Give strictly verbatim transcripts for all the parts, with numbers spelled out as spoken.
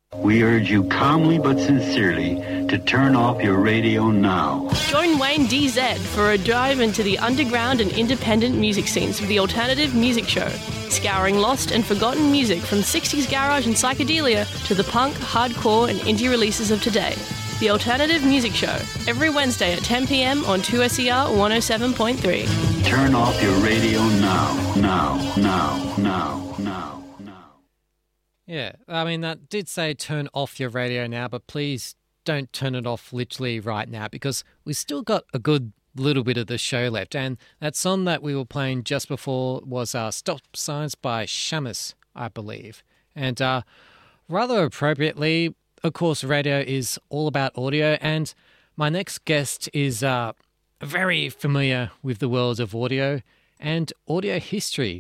We urge you calmly but sincerely to turn off your radio now. Join Wayne D Z for a dive into the underground and independent music scenes with the Alternative Music Show, scouring lost and forgotten music from sixties garage and psychedelia to the punk, hardcore and indie releases of today. The Alternative Music Show, every Wednesday at ten p.m. on two S E R one oh seven point three. Turn off your radio now, now, now, now, now, now. Yeah, I mean, that did say turn off your radio now, but please don't turn it off literally right now because we still got a good little bit of the show left. And that song that we were playing just before was uh, Stop Signs by Shamus, I believe. And uh, rather appropriately, of course, radio is all about audio, and my next guest is uh, very familiar with the world of audio and audio history.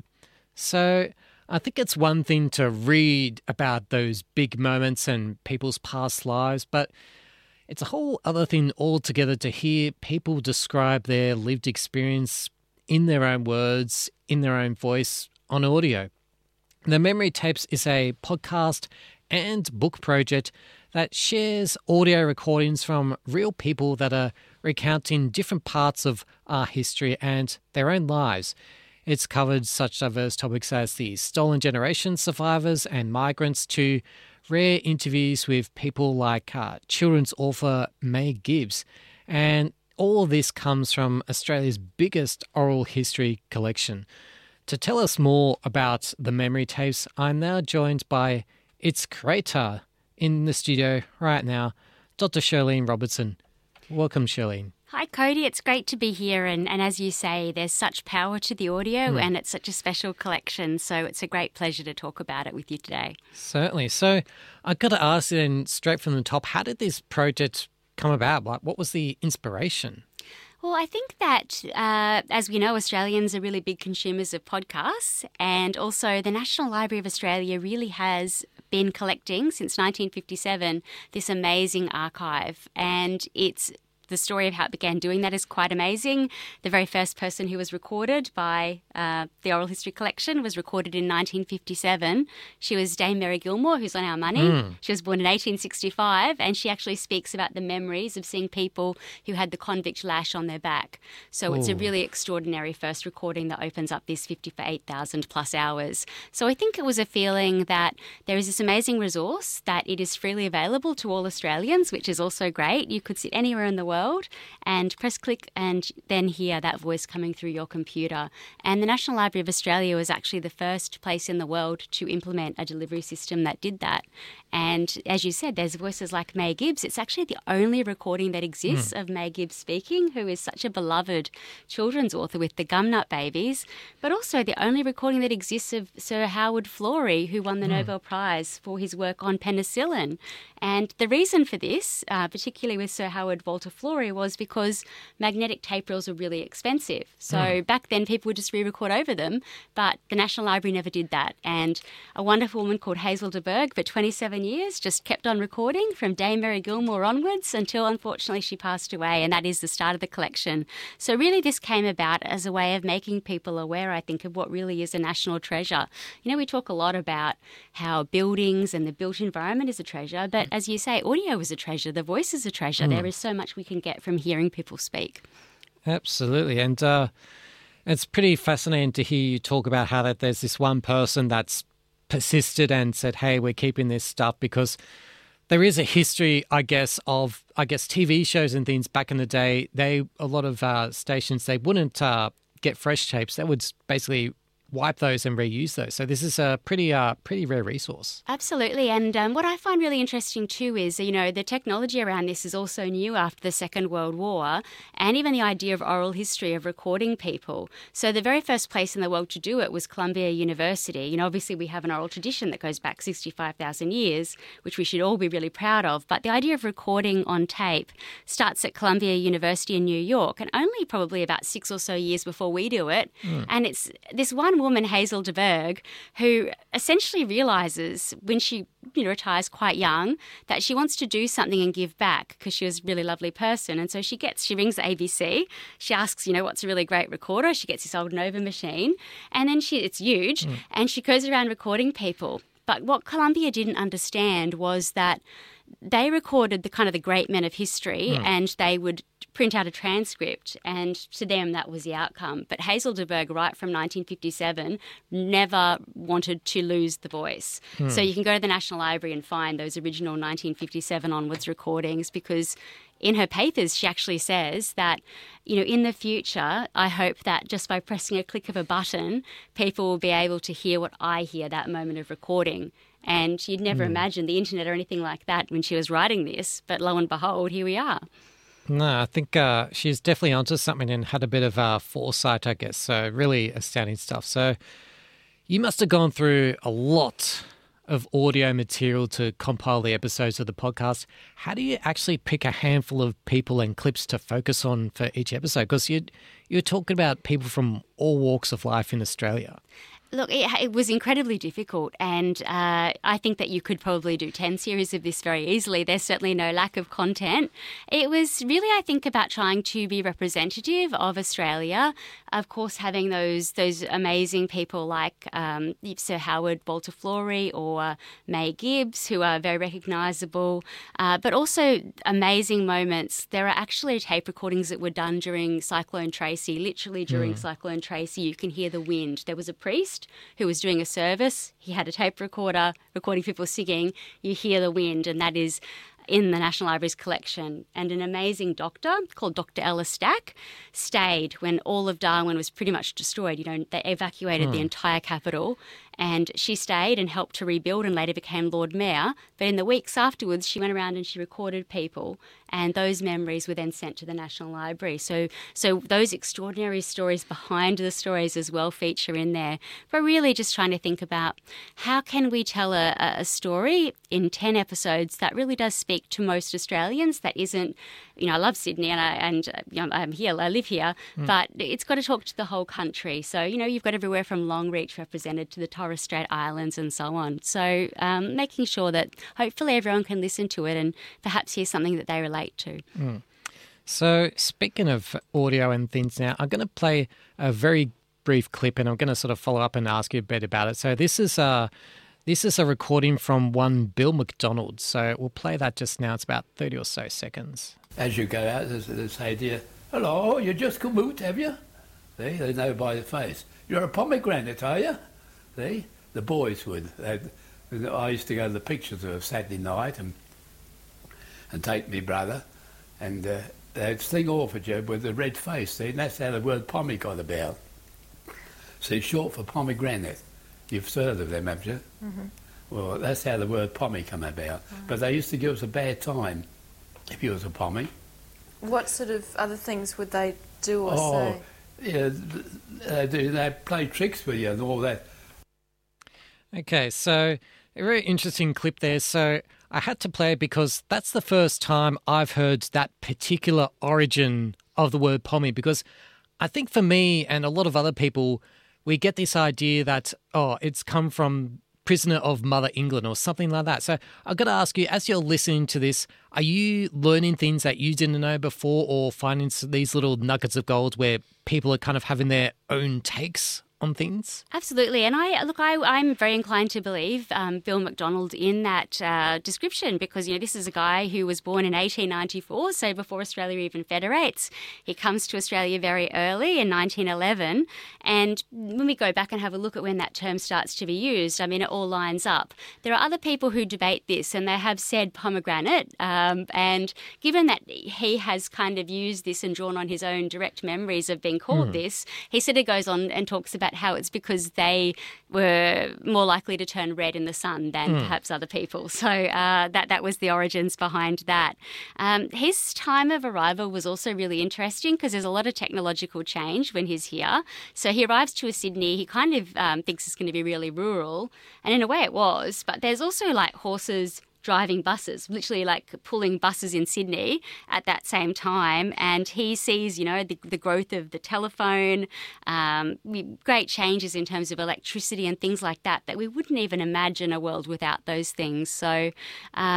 So I think it's one thing to read about those big moments and people's past lives, but it's a whole other thing altogether to hear people describe their lived experience in their own words, in their own voice, on audio. The Memory Tapes is a podcast and book project that shares audio recordings from real people that are recounting different parts of our history and their own lives. It's covered such diverse topics as the stolen generation survivors and migrants to rare interviews with people like uh, children's author May Gibbs. And all of this comes from Australia's biggest oral history collection. To tell us more about the Memory Tapes, I'm now joined by its creator in the studio right now, Doctor Shirlene Robertson. Welcome, Shirlene. Hi, Cody. It's great to be here. And, and as you say, there's such power to the audio mm. and it's such a special collection. So it's a great pleasure to talk about it with you today. Certainly. So I've got to ask then straight from the top, how did this project come about? Like, what was the inspiration? Well, I think that, uh, as we know, Australians are really big consumers of podcasts, and also the National Library of Australia really has been collecting since nineteen fifty-seven this amazing archive, and it's the story of how it began doing that is quite amazing. The very first person who was recorded by uh, the Oral History Collection was recorded in nineteen fifty-seven. She was Dame Mary Gilmore, who's on our money. Mm. She was born in eighteen sixty-five, and she actually speaks about the memories of seeing people who had the convict lash on their back. So Ooh. It's a really extraordinary first recording that opens up this fifty-eight thousand plus hours. So I think it was a feeling that there is this amazing resource, that it is freely available to all Australians, which is also great. You could sit anywhere in the world and press click and then hear that voice coming through your computer. And the National Library of Australia was actually the first place in the world to implement a delivery system that did that. And as you said, there's voices like May Gibbs. It's actually the only recording that exists mm. of May Gibbs speaking, who is such a beloved children's author with the Gumnut Babies, but also the only recording that exists of Sir Howard Florey, who won the mm. Nobel Prize for his work on penicillin. And the reason for this, uh, particularly with Sir Howard Walter Florey, was because magnetic tape reels were really expensive. So mm. back then people would just re-record over them, but the National Library never did that. And a wonderful woman called Hazel de Berg for twenty-seven years just kept on recording from Dame Mary Gilmore onwards until unfortunately she passed away, and that is the start of the collection. So really this came about as a way of making people aware, I think, of what really is a national treasure. You know, we talk a lot about how buildings and the built environment is a treasure, but as you say, audio is a treasure, the voice is a treasure. Mm. There is so much we can get from hearing people speak. Absolutely. And uh, it's pretty fascinating to hear you talk about how that there's this one person that's persisted and said, hey, we're keeping this stuff, because there is a history, I guess, of, I guess, T V shows and things back in the day. They, a lot of uh, stations, they wouldn't uh, get fresh tapes. They would basically wipe those and reuse those. So this is a pretty uh, pretty rare resource. Absolutely. And um, what I find really interesting too is, you know, the technology around this is also new after the Second World War, and even the idea of oral history, of recording people. So the very first place in the world to do it was Columbia University. You know, obviously we have an oral tradition that goes back sixty-five thousand years, which we should all be really proud of. But the idea of recording on tape starts at Columbia University in New York, and only probably about six or so years before we do it. Mm. And it's this one woman, Hazel de Berg, who essentially realises when she you know, retires quite young that she wants to do something and give back, because she was a really lovely person. And so she gets, she rings A B C, she asks, you know, what's a really great recorder? She gets this old Nova machine, and then she, it's huge, mm. and she goes around recording people. But what Columbia didn't understand was that they recorded the kind of the great men of history mm. and they would print out a transcript, and to them that was the outcome. But Hazel de Burgh, right from nineteen fifty-seven, never wanted to lose the voice. Mm. So you can go to the National Library and find those original nineteen fifty-seven onwards recordings, because in her papers she actually says that, you know, in the future I hope that just by pressing a click of a button people will be able to hear what I hear that moment of recording. And you'd never mm. imagine the internet or anything like that when she was writing this, but lo and behold, here we are. No, I think uh, she's definitely onto something and had a bit of uh, foresight, I guess. So really astounding stuff. So you must have gone through a lot of audio material to compile the episodes of the podcast. How do you actually pick a handful of people and clips to focus on for each episode? Because you you're talking about people from all walks of life in Australia. Look, it, it was incredibly difficult, and uh, I think that you could probably do ten series of this very easily. There's certainly no lack of content. It was really, I think, about trying to be representative of Australia. Of course, having those those amazing people like um, Sir Howard Walter Florey or uh, May Gibbs, who are very recognisable, uh, but also amazing moments. There are actually tape recordings that were done during Cyclone Tracy, literally during mm. Cyclone Tracy. You can hear the wind. There was a priest who was doing a service. He had a tape recorder recording people singing. You hear the wind, and that is in the National Library's collection. And an amazing doctor called Doctor Ella Stack stayed when all of Darwin was pretty much destroyed. You know, they evacuated mm. the entire capital, and she stayed and helped to rebuild and later became Lord Mayor. But in the weeks afterwards, she went around and she recorded people, and those memories were then sent to the National Library. So so those extraordinary stories behind the stories as well feature in there. But really just trying to think about how can we tell a, a story in ten episodes that really does speak to most Australians, that isn't, you know, I love Sydney and, I, and uh, you know, I'm here, I live here, mm. but it's got to talk to the whole country. So, you know, you've got everywhere from Longreach represented to the Torres Strait Islands and so on. So um, making sure that hopefully everyone can listen to it and perhaps hear something that they relate to. Mm. So speaking of audio and things now, I'm going to play a very brief clip and I'm going to sort of follow up and ask you a bit about it. So this is a, this is a recording from one Bill McDonald. So we'll play that just now. It's about thirty or so seconds. As you go out, there's this idea, hello, you just come out, have you? See, they know by the face. You're a pomegranate, are you? See, the boys would. They'd, I used to go to the pictures of Saturday night and and take me brother, and uh, they'd sing off at you with a red face, see, and that's how the word pommy got about. So it's short for pomegranate. You've heard of them, haven't you? Mm-hmm. Well, that's how the word pommy come about. Oh. But they used to give us a bad time if you was a pommy. What sort of other things would they do or oh, say? Yeah, they do. They play tricks with you and all that. Okay, so a very interesting clip there. So I had to play it because that's the first time I've heard that particular origin of the word pommy, because I think for me and a lot of other people, we get this idea that, oh, it's come from Prisoner of Mother England or something like that. So I've got to ask you, as you're listening to this, are you learning things that you didn't know before or finding these little nuggets of gold where people are kind of having their own takes on things? Absolutely. And I look, I, I'm very inclined to believe um, Bill McDonald in that uh, description, because, you know, this is a guy who was born in eighteen ninety-four, so before Australia even federates. He comes to Australia very early in nineteen eleven. And when we go back and have a look at when that term starts to be used, I mean, it all lines up. There are other people who debate this, and they have said pomegranate. Um, and given that he has kind of used this and drawn on his own direct memories of being called mm. this, he sort of goes on and talks about how it's because they were more likely to turn red in the sun than mm. perhaps other people. So uh, that that was the origins behind that. Um, his time of arrival was also really interesting because there's a lot of technological change when he's here. So he arrives to a Sydney, he kind of um, thinks it's going to be really rural, and in a way it was, but there's also like horses driving buses, literally like pulling buses in Sydney at that same time. And he sees, you know, the, the growth of the telephone, um, great changes in terms of electricity and things like that, that we wouldn't even imagine a world without those things. So um,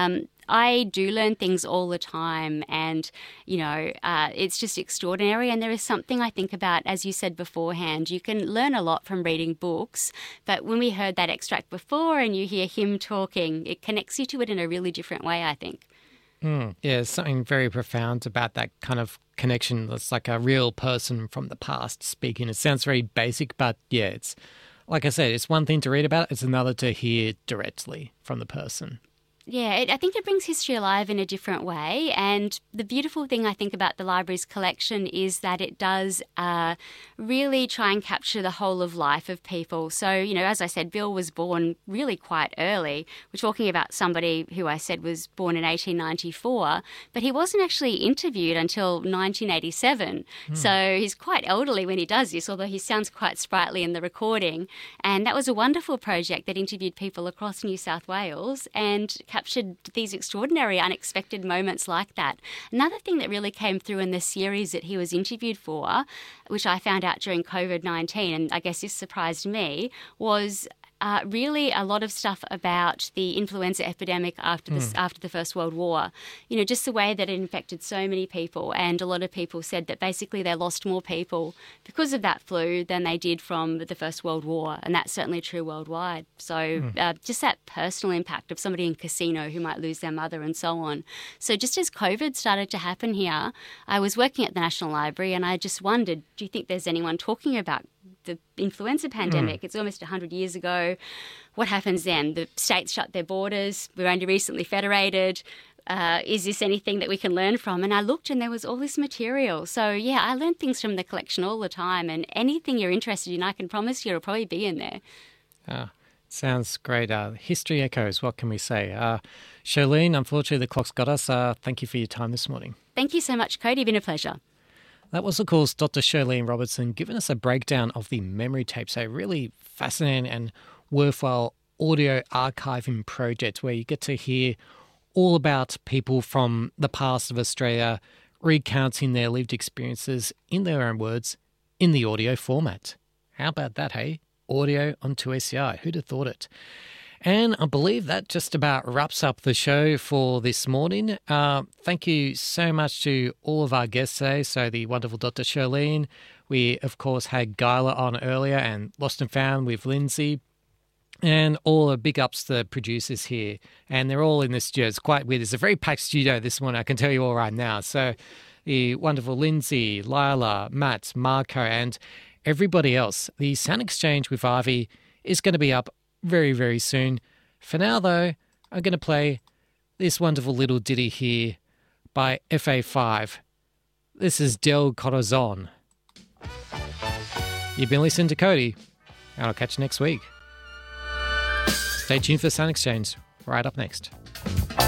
I do learn things all the time, and, you know, uh, it's just extraordinary. And there is something I think about, as you said beforehand, you can learn a lot from reading books, but when we heard that extract before and you hear him talking, it connects you to it in a really different way, I think. Mm, yeah, there's something very profound about that kind of connection. That's like a real person from the past speaking. It sounds very basic, but yeah, it's like I said, it's one thing to read about, it's another to hear directly from the person. Yeah, it, I think it brings history alive in a different way. And the beautiful thing I think about the library's collection is that it does uh, really try and capture the whole of life of people. So, you know, as I said, Bill was born really quite early. We're talking about somebody who I said was born in eighteen ninety-four, but he wasn't actually interviewed until nineteen eighty-seven. Mm. So he's quite elderly when he does this, although he sounds quite sprightly in the recording. And that was a wonderful project that interviewed people across New South Wales and captured these extraordinary, unexpected moments like that. Another thing that really came through in the series that he was interviewed for, which I found out during COVID nineteen, and I guess this surprised me, was Uh, really a lot of stuff about the influenza epidemic after the, mm. after the First World War. You know, just the way that it infected so many people, and a lot of people said that basically they lost more people because of that flu than they did from the First World War, and that's certainly true worldwide. So mm. uh, just that personal impact of somebody in Casino who might lose their mother and so on. So just as COVID started to happen here, I was working at the National Library and I just wondered, do you think there's anyone talking about the influenza pandemic? Mm. It's almost one hundred years ago. What happens then? The states shut their borders. We're only recently federated. Uh, is this anything that we can learn from? And I looked and there was all this material. So, yeah, I learned things from the collection all the time, and anything you're interested in, I can promise you it'll probably be in there. Ah, sounds great. Uh, history echoes, what can we say? Uh, Charlene, unfortunately the clock's got us. Uh, thank you for your time this morning. Thank you so much, Cody. Been a pleasure. That was, of course, Doctor Charlene Robertson giving us a breakdown of the memory tapes, a really fascinating and worthwhile audio archiving project where you get to hear all about people from the past of Australia recounting their lived experiences in their own words in the audio format. How about that, hey? Audio on two S C I. Who'd have thought it? And I believe that just about wraps up the show for this morning. Uh, thank you so much to all of our guests today. So the wonderful Doctor Charlene. We, of course, had Gyla on earlier, and Lost and Found with Lindsay. And all the big ups to the producers here. And they're all in the studio. It's quite weird. It's a very packed studio this morning, I can tell you all right now. So the wonderful Lindsay, Lila, Matt, Marco, and everybody else. The Sound Exchange with Ivy is going to be up very, very soon. For now, though, I'm going to play this wonderful little ditty here by F A five. This is Del Corazon. You've been listening to Cody, and I'll catch you next week. Stay tuned for Sound Exchange, right up next.